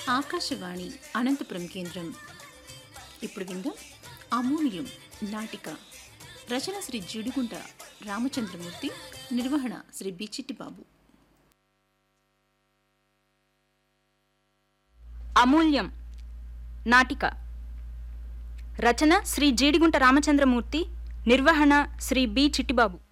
ఆకాశవాణి అనంతపురం కేంద్రం. ఇప్పుడు విందాం అమూల్యం నాటిక. రచన శ్రీ జిడిగుంట రామచంద్రమూర్తి, నిర్వహణ శ్రీ బి చిట్టిబాబు. అమూల్యం నాటిక. రచన శ్రీ జీడిగుంట రామచంద్రమూర్తి, నిర్వహణ శ్రీ బి చిట్టిబాబు.